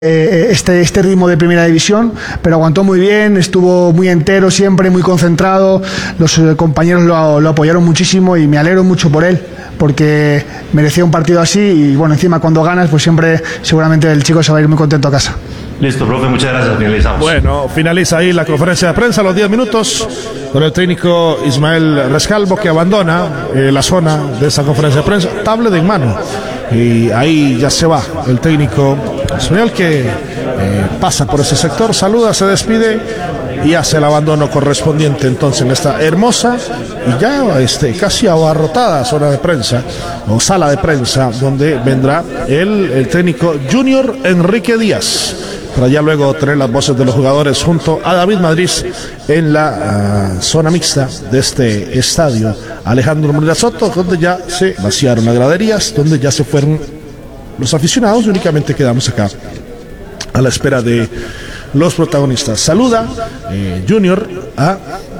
este ritmo de primera división, pero aguantó muy bien, estuvo muy entero siempre, muy concentrado. Los compañeros lo apoyaron muchísimo y me alegro mucho por él, porque merecía un partido así y bueno, encima cuando ganas, pues siempre seguramente el chico se va a ir muy contento a casa. Listo, profe, muchas gracias, finalizamos. Bueno, finaliza ahí la conferencia de prensa a los 10 minutos con el técnico Ismael Rescalvo, que abandona la zona de esa conferencia de prensa, tablet en mano, y ahí ya se va el técnico Ismael, que pasa por ese sector, saluda, se despide y hace el abandono correspondiente entonces en esta hermosa y ya casi abarrotada zona de prensa o sala de prensa, donde vendrá el técnico Junior Enrique Díaz, para ya luego tener las voces de los jugadores junto a David Madrid en la zona mixta de este estadio Alejandro Morera Soto, donde ya se vaciaron las graderías, donde ya se fueron los aficionados y únicamente quedamos acá a la espera de los protagonistas. Saluda Junior a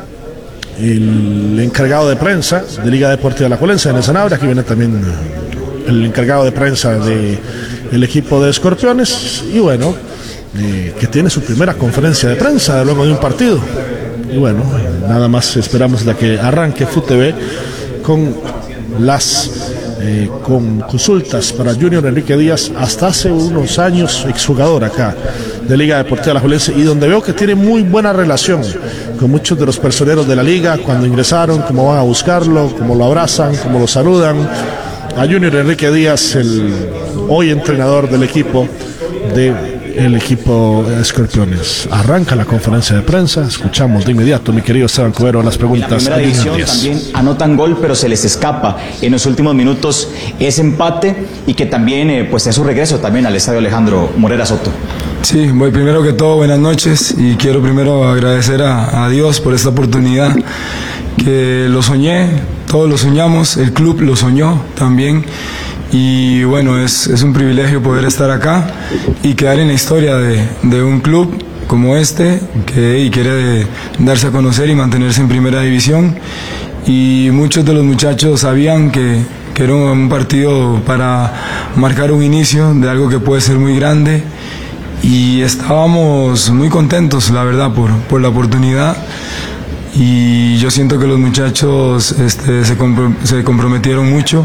el encargado de prensa de Liga Deportiva Alajuelense en el Sanabria. Aquí viene también el encargado de prensa del equipo de Escorpiones, y bueno, que tiene su primera conferencia de prensa luego de un partido. Y bueno, nada más esperamos de que arranque FUTV con las con consultas para Junior Enrique Díaz, hasta hace unos años exjugador acá de Liga Deportiva Alajuelense, y donde veo que tiene muy buena relación con muchos de los personeros de la liga cuando ingresaron, cómo van a buscarlo, cómo lo abrazan, cómo lo saludan. A Junior Enrique Díaz, el hoy entrenador del equipo el equipo Escorpiones. Arranca la conferencia de prensa, escuchamos de inmediato, mi querido Esteban Cubero, las preguntas. En la primera división también anotan gol, pero se les escapa en los últimos minutos ese empate, y que también pues es su regreso también al estadio Alejandro Morera Soto. Sí, voy primero que todo, buenas noches, y quiero primero agradecer a Dios por esta oportunidad, que lo soñé, todos lo soñamos, el club lo soñó también. Y bueno, es un privilegio poder estar acá y quedar en la historia de un club como este, que quiere darse a conocer y mantenerse en primera división. Y muchos de los muchachos sabían que era un partido para marcar un inicio de algo que puede ser muy grande, y estábamos muy contentos, la verdad, por la oportunidad. Y yo siento que los muchachos se comprometieron mucho.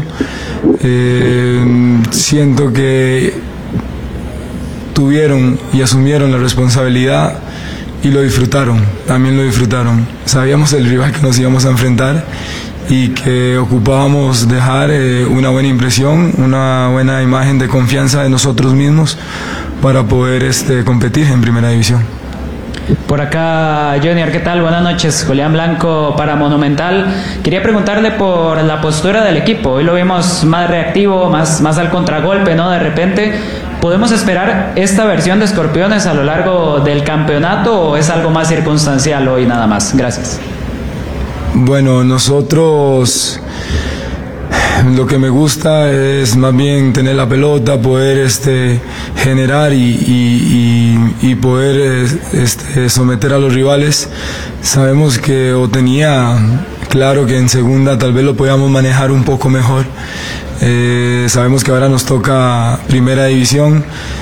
Siento que tuvieron y asumieron la responsabilidad y lo disfrutaron, también lo disfrutaron. Sabíamos el rival que nos íbamos a enfrentar y que ocupábamos dejar una buena impresión, una buena imagen de confianza de nosotros mismos para poder competir en primera división. Por acá, Junior, ¿qué tal? Buenas noches. Julián Blanco para Monumental. Quería preguntarle por la postura del equipo. Hoy lo vimos más reactivo, más al contragolpe, ¿no? De repente, ¿podemos esperar esta versión de Escorpiones a lo largo del campeonato, o es algo más circunstancial hoy nada más? Gracias. Bueno, nosotros... Lo que me gusta es más bien tener la pelota, poder generar y poder someter a los rivales. Sabemos que, o tenía claro que en segunda tal vez lo podíamos manejar un poco mejor. Sabemos que ahora nos toca primera división.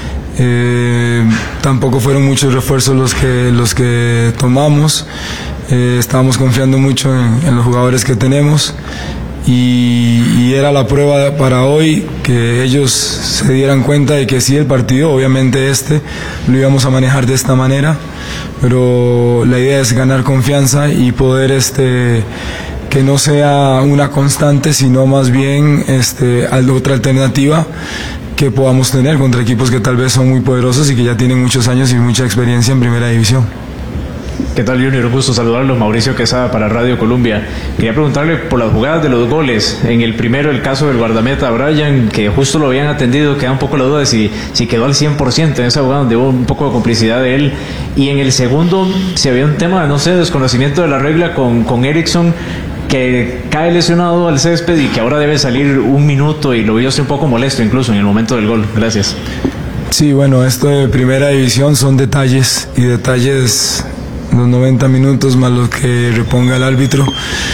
Tampoco fueron muchos refuerzos los que tomamos. Estábamos confiando mucho en los jugadores que tenemos. Y era la prueba para hoy, que ellos se dieran cuenta de que sí, el partido, obviamente lo íbamos a manejar de esta manera, pero la idea es ganar confianza y poder que no sea una constante, sino más bien otra alternativa que podamos tener contra equipos que tal vez son muy poderosos y que ya tienen muchos años y mucha experiencia en primera división. ¿Qué tal, Junior? Un gusto saludarlos. Mauricio Quesada para Radio Colombia. Quería preguntarle por las jugadas de los goles. En el primero, el caso del guardameta Brian, que justo lo habían atendido, queda un poco la duda de si quedó al 100% en esa jugada, donde hubo un poco de complicidad de él. Y en el segundo, si había un tema, no sé, desconocimiento de la regla con Erickson, que cae lesionado al césped y que ahora debe salir un minuto, y lo vio un poco molesto incluso en el momento del gol. Gracias. Sí, bueno, esto de primera división son detalles, y detalles... los 90 minutos más lo que reponga el árbitro,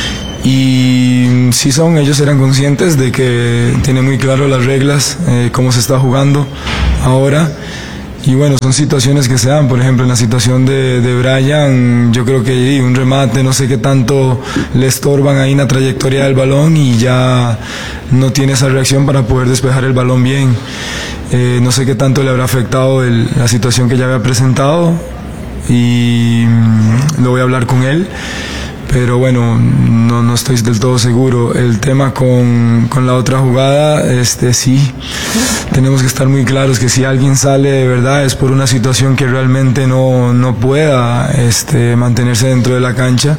y sí ellos eran conscientes de que tienen muy claro las reglas, cómo se está jugando ahora, Y bueno, son situaciones que se dan. Por ejemplo, en la situación de Brian, yo creo que un remate, no sé qué tanto le estorban ahí en la trayectoria del balón y ya no tiene esa reacción para poder despejar el balón bien. No sé qué tanto le habrá afectado la situación que ya había presentado y lo voy a hablar con él. Pero bueno, no estoy del todo seguro. El tema con la otra jugada, sí, tenemos que estar muy claros que si alguien sale de verdad es por una situación que realmente no pueda mantenerse dentro de la cancha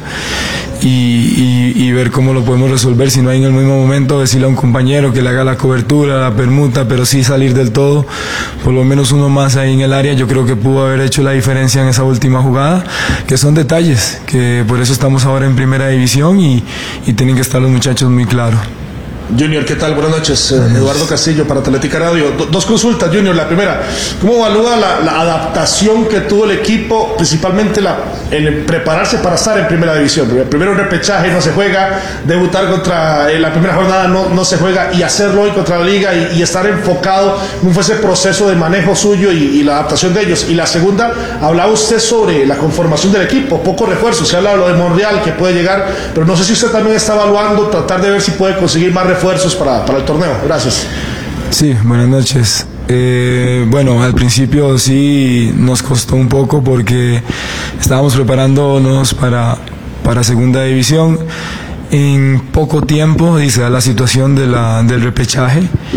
y ver cómo lo podemos resolver. Si no hay en el mismo momento, decirle a un compañero que le haga la cobertura, la permuta, pero sí salir del todo, por lo menos uno más ahí en el área. Yo creo que pudo haber hecho la diferencia en esa última jugada, que son detalles, que por eso estamos ahora en primera división y tienen que estar los muchachos muy claros. Junior, ¿qué tal? Buenas noches. Eduardo Castillo para Atlética Radio. Dos consultas, Junior. La primera, ¿cómo evalúa la adaptación que tuvo el equipo, principalmente en prepararse para estar en primera división? Primero un repechaje, no se juega, debutar contra la primera jornada no se juega, y hacerlo hoy contra la liga y estar enfocado. ¿Cómo fue ese proceso de manejo suyo y la adaptación de ellos? Y la segunda, hablaba usted sobre la conformación del equipo, pocos refuerzos. Se habla de lo de Monreal que puede llegar, pero no sé si usted también está evaluando tratar de ver si puede conseguir más refuerzos para el torneo. Gracias. Sí, buenas noches. Bueno, al principio sí nos costó un poco porque estábamos preparándonos para segunda división. En poco tiempo, dice, la situación del repechaje.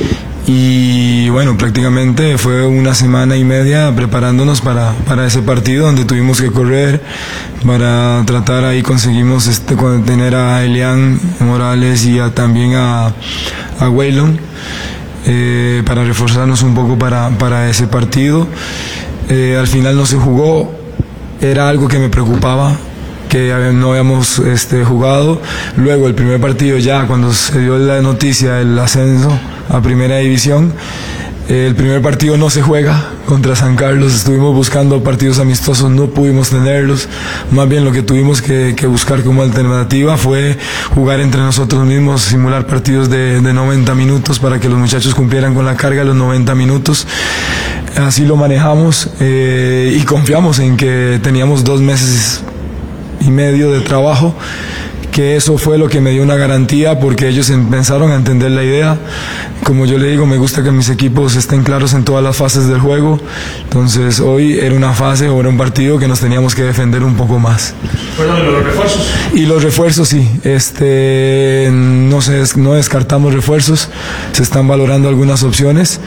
Y bueno, prácticamente fue una semana y media preparándonos para ese partido donde tuvimos que correr para tratar. Ahí conseguimos tener a Elian Morales y también a Waylon para reforzarnos un poco para ese partido. Al final no se jugó, era algo que me preocupaba, que no habíamos jugado. Luego el primer partido, ya cuando se dio la noticia del ascenso a primera división, el primer partido no se juega contra San Carlos. Estuvimos buscando partidos amistosos, no pudimos tenerlos. Más bien lo que tuvimos que buscar como alternativa fue jugar entre nosotros mismos, simular partidos de 90 minutos para que los muchachos cumplieran con la carga de los 90 minutos. Así lo manejamos y confiamos en que teníamos 2 meses y medio de trabajo, que eso fue lo que me dio una garantía, porque ellos empezaron a entender la idea. Como yo le digo, me gusta que mis equipos estén claros en todas las fases del juego. Entonces hoy era una fase o era un partido que nos teníamos que defender un poco más. Bueno, ¿y los refuerzos? Y los refuerzos sí, no descartamos refuerzos, se están valorando algunas opciones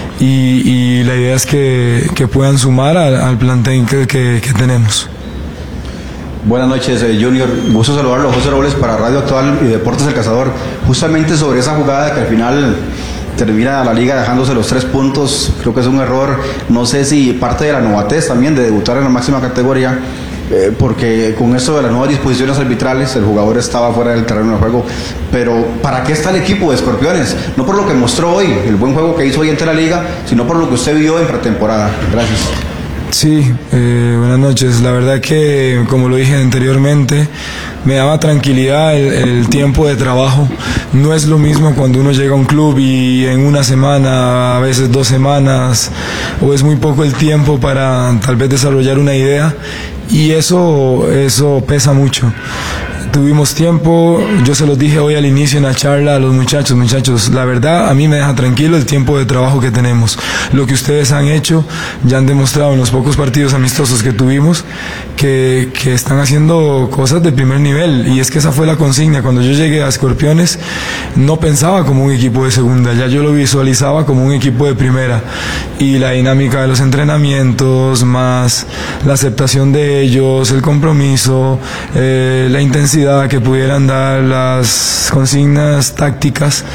y la idea es que puedan sumar al plantel que tenemos. Buenas noches, Junior. Gusto saludarlo. José Robles para Radio Actual y Deportes El Cazador. Justamente sobre esa jugada que al final termina la liga dejándose los 3 puntos, creo que es un error. No sé si parte de la novatez también de debutar en la máxima categoría, porque con esto de las nuevas disposiciones arbitrales el jugador estaba fuera del terreno de juego. Pero ¿para qué está el equipo de Escorpiones? No por lo que mostró hoy, el buen juego que hizo hoy ante la liga, sino por lo que usted vio en pretemporada. Gracias. Sí, buenas noches. La verdad que, como lo dije anteriormente, me daba tranquilidad el tiempo de trabajo. No es lo mismo cuando uno llega a un club y en una semana, a veces 2 semanas, o es muy poco el tiempo para tal vez desarrollar una idea, y eso pesa mucho. Tuvimos tiempo, yo se los dije hoy al inicio en la charla a los muchachos, la verdad a mí me deja tranquilo el tiempo de trabajo que tenemos. Lo que ustedes han hecho, ya han demostrado en los pocos partidos amistosos que tuvimos que están haciendo cosas de primer nivel, y es que esa fue la consigna. Cuando yo llegué a Escorpiones no pensaba como un equipo de segunda, ya yo lo visualizaba como un equipo de primera, y la dinámica de los entrenamientos, más la aceptación de ellos, el compromiso, la intensidad que pudieran dar, las consignas tácticas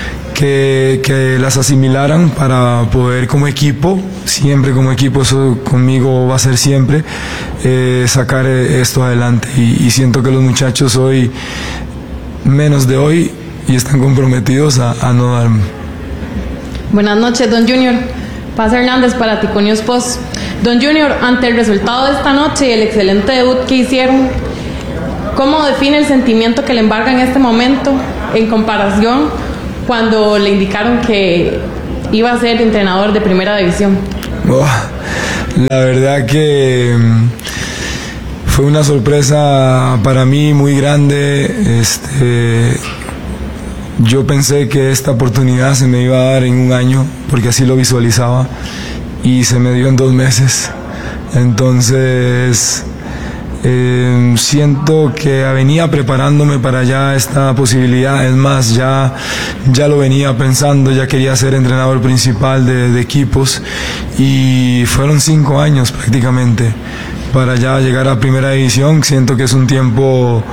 que las asimilaran para poder como equipo, siempre como equipo, eso conmigo va a ser siempre, sacar esto adelante, y siento que los muchachos hoy, menos de hoy, y están comprometidos a no darme. Buenas noches, don Junior. Paz Hernández para Tico News Post. Don Junior, ante el resultado de esta noche y el excelente debut que hicieron, ¿cómo define el sentimiento que le embarga en este momento en comparación cuando le indicaron que iba a ser entrenador de primera división? La verdad que fue una sorpresa para mí muy grande. Yo pensé que esta oportunidad se me iba a dar en un año, porque así lo visualizaba, y se me dio en 2 meses. Entonces siento que venía preparándome para ya esta posibilidad. Es más, ya lo venía pensando, ya quería ser entrenador principal de equipos, y fueron 5 años prácticamente para ya llegar a primera división. Siento que es un tiempo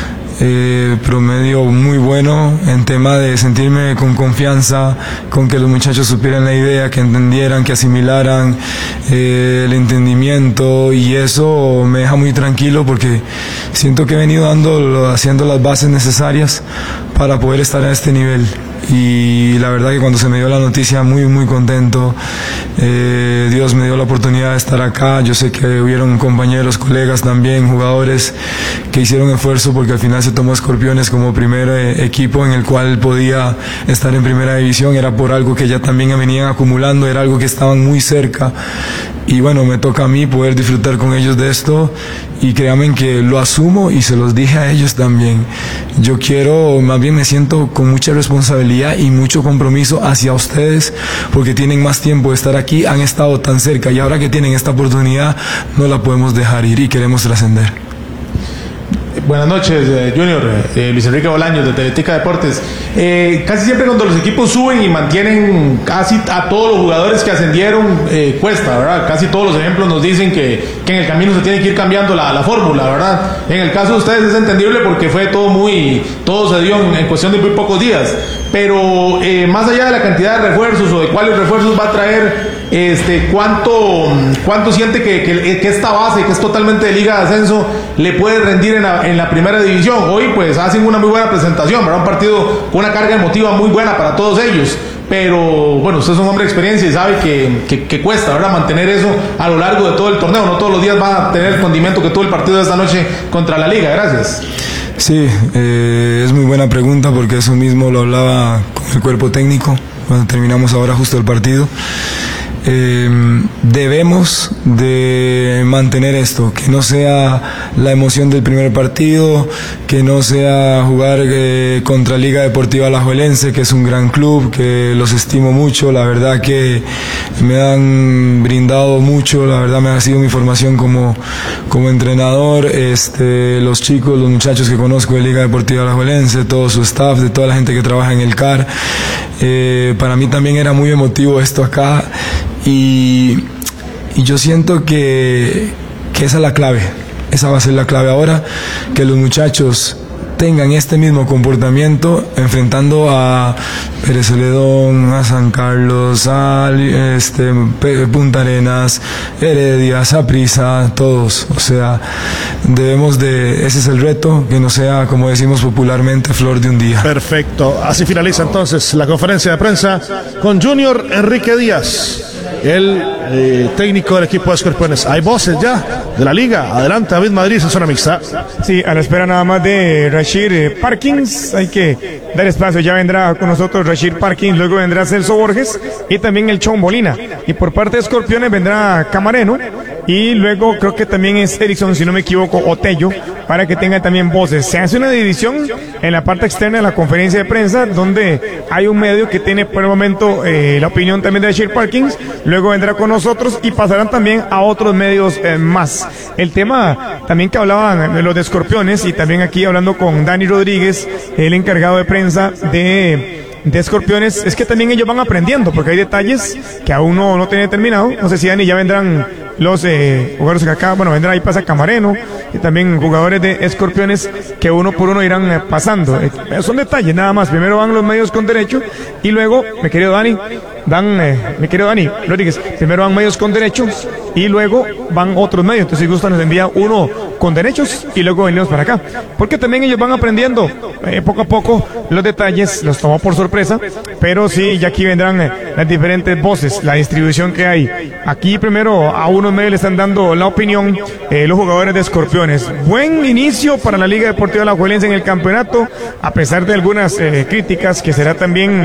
promedio muy bueno en tema de sentirme con confianza, con que los muchachos supieran la idea, que entendieran, que asimilaran el entendimiento, y eso me deja muy tranquilo porque siento que he venido haciendo las bases necesarias para poder estar a este nivel. Y la verdad que cuando se me dio la noticia, muy muy contento. Dios me dio la oportunidad de estar acá. Yo sé que hubieron compañeros, colegas también, jugadores que hicieron esfuerzo, porque al final se tomó Escorpiones como primer equipo en el cual podía estar en primera división. Era por algo que ya también venían acumulando, era algo que estaban muy cerca, y bueno, me toca a mí poder disfrutar con ellos de esto, y créanme que lo asumo y se los dije a ellos también. Yo quiero, más bien me siento con mucha responsabilidad y mucho compromiso hacia ustedes, porque tienen más tiempo de estar aquí, han estado tan cerca, y ahora que tienen esta oportunidad no la podemos dejar ir y queremos trascender. Buenas noches, Junior. Luis Enrique Bolaños, de Teletica Deportes. Casi siempre cuando los equipos suben y mantienen casi a todos los jugadores que ascendieron, cuesta, ¿verdad? Casi todos los ejemplos nos dicen que en el camino se tiene que ir cambiando la fórmula, ¿verdad? En el caso de ustedes es entendible porque fue todo se dio en cuestión de muy pocos días. Pero más allá de la cantidad de refuerzos o de cuáles refuerzos va a traer, ¿cuánto siente que esta base, que es totalmente de Liga de Ascenso, le puede rendir en la primera división? Hoy pues hacen una muy buena presentación, ¿verdad? Un partido con una carga emotiva muy buena para todos ellos. Pero bueno, usted es un hombre de experiencia y sabe que cuesta, ¿verdad?, mantener eso a lo largo de todo el torneo. No todos los días va a tener el condimento que tuvo el partido de esta noche contra la Liga. Gracias. Sí, es muy buena pregunta, porque eso mismo lo hablaba con el cuerpo técnico cuando terminamos ahora justo el partido. Debemos de mantener esto, que no sea la emoción del primer partido, que no sea jugar contra Liga Deportiva Alajuelense, que es un gran club, que los estimo mucho. La verdad que me han brindado mucho, la verdad me ha sido mi formación como entrenador. Los chicos, los muchachos que conozco de Liga Deportiva Alajuelense, todo su staff, de toda la gente que trabaja en el CAR, para mí también era muy emotivo esto acá. Y yo siento que esa es la clave, esa va a ser la clave ahora, que los muchachos tengan este mismo comportamiento enfrentando a Pérez Celedón, a San Carlos, a Punta Arenas, Heredia, Saprissa, todos. O sea, ese es el reto, que no sea, como decimos popularmente, flor de un día. Perfecto, así finaliza entonces la conferencia de prensa con Junior Enrique Díaz, el técnico del equipo de Escorpiones. Hay voces ya de la liga. Adelante, David Madrid, en zona mixta. Sí, a la espera nada más de Rashid Parkins. Hay que dar espacio. Ya vendrá con nosotros Rashid Parkins, luego vendrá Celso Borges y también el Chon Molina. Y por parte de Escorpiones vendrá Camareno. Y luego creo que también es Erickson, si no me equivoco, Otello, para que tenga también voces. Se hace una división en la parte externa de la conferencia de prensa, donde hay un medio que tiene por el momento la opinión también de Rashid Parkins. Luego vendrá con nosotros y pasarán también a otros medios más. El tema también que hablaban de los de Escorpiones, y también aquí hablando con Dani Rodríguez, el encargado de prensa de Escorpiones, es que también ellos van aprendiendo, porque hay detalles que aún no tiene terminado. No sé si Dani, ya vendrán los jugadores que acá, bueno, vendrá ahí, pasa Camareno, y también jugadores de Escorpiones que uno por uno irán pasando. Son detalles nada más. Primero van los medios con derecho y luego, mi querido Dani Rodríguez, primero van medios con derechos y luego van otros medios. Entonces, si gusta, nos envía uno con derechos y luego venimos para acá, porque también ellos van aprendiendo poco a poco los detalles. Los tomó por sorpresa, pero sí, ya aquí vendrán las diferentes voces, la distribución que hay. Aquí primero a unos medios le están dando la opinión los jugadores de Escorpiones. Buen inicio para la Liga Deportiva Alajuelense en el campeonato, a pesar de algunas críticas, que será también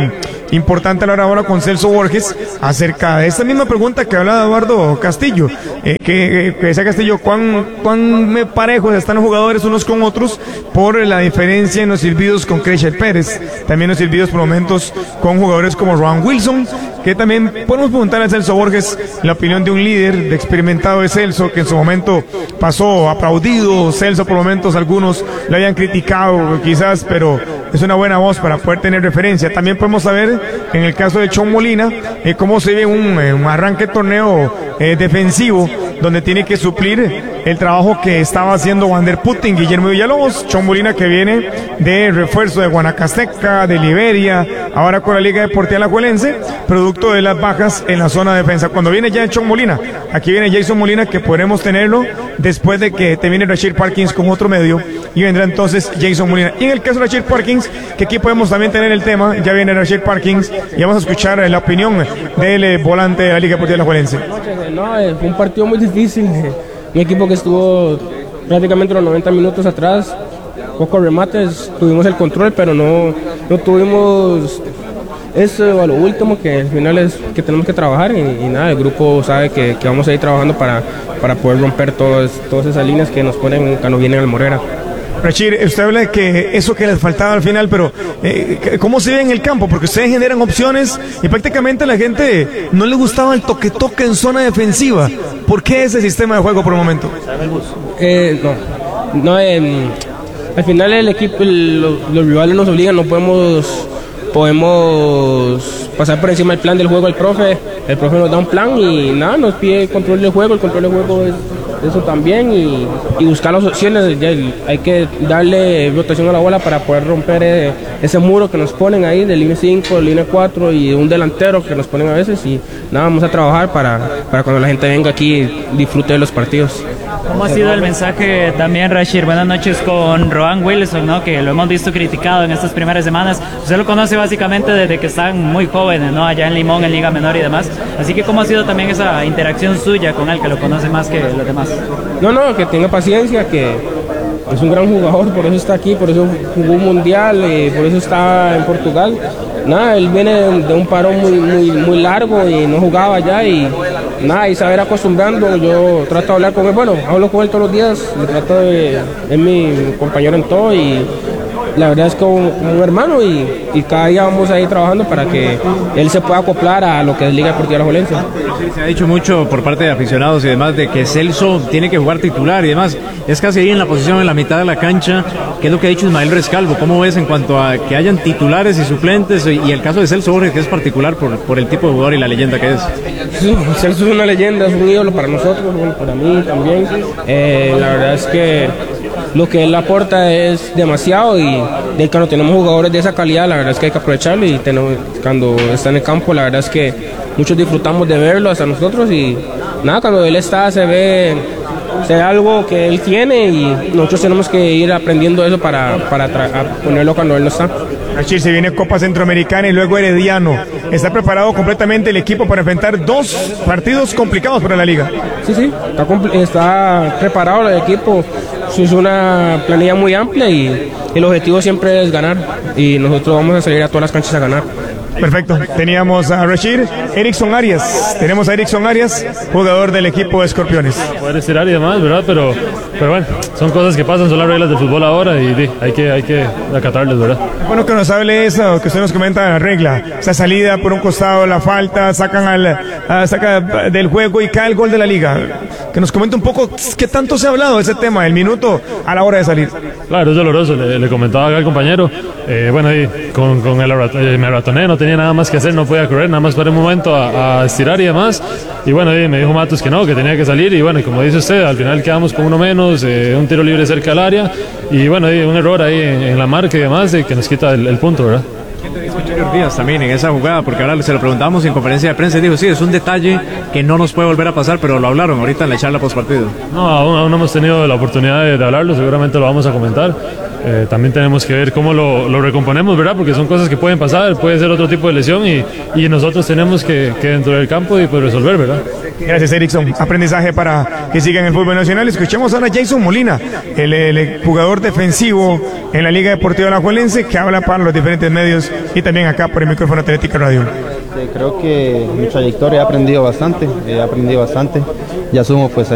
importante a la hora ahora con Celso Borges acerca de esta misma pregunta que hablaba Eduardo Castillo, que decía Castillo, cuán parejos están los jugadores unos con otros por la diferencia en los silbidos con Kreischer Pérez, también los silbidos por momentos con jugadores como Rowan Wilson, que también podemos preguntar a Celso Borges la opinión de un líder, de experimentado de Celso, que en su momento pasó aplaudido. Celso por momentos algunos lo habían criticado quizás, pero es una buena voz para poder tener referencia. También podemos saber en el caso de Chon Molina cómo se ve un arranque de torneo defensivo, donde tiene que suplir el trabajo que estaba haciendo Wander Putin, Guillermo Villalobos. Chon Molina, que viene de refuerzo de Guanacasteca, de Liberia, ahora con la Liga Deportiva Alajuelense, producto de las bajas en la zona de defensa. Cuando viene ya Chon Molina, aquí viene Jason Molina, que podremos tenerlo después de que termine Rashid Parkins con otro medio, y vendrá entonces Jason Molina. Y en el caso de Rashid Parkins, que aquí podemos también tener el tema, ya viene Rashid Parkins, y vamos a escuchar la opinión del volante de la Liga Deportiva Alajuelense. No, fue un partido muy difícil, un equipo que estuvo prácticamente los 90 minutos atrás, pocos remates, tuvimos el control, pero no tuvimos eso a lo último, que al final es que tenemos que trabajar, y nada, el grupo sabe que vamos a ir trabajando para poder romper todas esas líneas que nos ponen cuando vienen al Morera. Rashid, usted habla de que eso que les faltaba al final, pero ¿cómo se ve en el campo? Porque ustedes generan opciones y prácticamente a la gente no le gustaba el toque-toque en zona defensiva. ¿Por qué ese sistema de juego por el momento? Al final el equipo, los rivales nos obligan, no podemos pasar por encima del plan del juego del profe. El profe nos da un plan y nada, nos pide el control del juego es eso también, y buscar las opciones. Ya hay que darle rotación a la bola para poder romper ese muro que nos ponen ahí de línea 5, línea 4 y un delantero que nos ponen a veces, y nada, vamos a trabajar para cuando la gente venga aquí disfrute de los partidos. ¿Cómo ha sido el mensaje también, Rashid? Buenas noches, con Rowan Wilson, ¿no? Que lo hemos visto criticado en estas primeras semanas. Usted lo conoce básicamente desde que están muy jóvenes, ¿no? Allá en Limón, en Liga Menor y demás. Así que, ¿cómo ha sido también esa interacción suya con él, que lo conoce más que los demás? No, que tenga paciencia, que es un gran jugador, por eso está aquí, por eso jugó un mundial, por eso está en Portugal. Nada, él viene de un parón muy largo y no jugaba allá, y nada, y saber acostumbrando. Yo trato de hablar con él, hablo con él todos los días, es mi compañero en todo, y la verdad es como un hermano, y cada día vamos a ir trabajando para que él se pueda acoplar a lo que es Liga Deportiva Alajuelense. Se ha dicho mucho por parte de aficionados y demás de que Celso tiene que jugar titular y demás. Es casi ahí en la posición, en la mitad de la cancha. ¿Qué es lo que ha dicho Ismael Rescalvo? ¿Cómo ves en cuanto a que hayan titulares y suplentes? Y el caso de Celso Borges, que es particular por el tipo de jugador y la leyenda que es. Sí, Celso es una leyenda, es un ídolo para nosotros, para mí también. La verdad es que lo que él aporta es demasiado, y cuando tenemos jugadores de esa calidad, la verdad es que hay que aprovecharlo, y cuando está en el campo, la verdad es que muchos disfrutamos de verlo hasta nosotros, y nada, cuando él está se ve algo que él tiene, y nosotros tenemos que ir aprendiendo eso para ponerlo cuando él no está. Rashid, se viene Copa Centroamericana y luego Herediano. ¿Está preparado completamente el equipo para enfrentar dos partidos complicados para la liga? Sí, está preparado el equipo. Es una planilla muy amplia, y el objetivo siempre es ganar, y nosotros vamos a salir a todas las canchas a ganar. Perfecto, teníamos a Rashid. Erickson Arias, tenemos a Erickson Arias, jugador del equipo de Escorpiones. Poder estirar y demás, ¿verdad? Pero bueno, son cosas que pasan, son las reglas del fútbol ahora, y hay que acatarles, ¿verdad? Bueno, que nos hable eso, que usted nos comenta la regla, esa salida por un costado, la falta, saca del juego y cae el gol de la liga. Que nos comente un poco qué tanto se ha hablado de ese tema, el minuto a la hora de salir. Claro, es doloroso, le comentaba acá al compañero, bueno, y con me arratoné, no tenía nada más que hacer, no podía correr, nada más para un momento a estirar y demás, y bueno, me dijo Matos que no, que tenía que salir, y bueno, y como dice usted, al final quedamos con uno menos, un tiro libre cerca del área, y bueno, un error ahí en la marca y demás, que nos quita el punto, ¿verdad? ¿Qué te dijo Junior Díaz también en esa jugada? Porque ahora se lo preguntamos en conferencia de prensa y dijo, sí, es un detalle que no nos puede volver a pasar, pero lo hablaron ahorita en la charla postpartido. No, aún no hemos tenido la oportunidad de hablarlo, seguramente lo vamos a comentar. También tenemos que ver cómo lo recomponemos, ¿verdad? Porque son cosas que pueden pasar, puede ser otro tipo de lesión, y nosotros tenemos que dentro del campo y pues resolver, ¿verdad? Gracias, Erickson. Aprendizaje para que siga en el fútbol nacional. Escuchemos ahora a Jason Molina, el jugador defensivo en la Liga Deportiva Alajuelense, que habla para los diferentes medios y también acá por el micrófono Atlética Radio. Creo que mi trayectoria he aprendido bastante. Ya asumo pues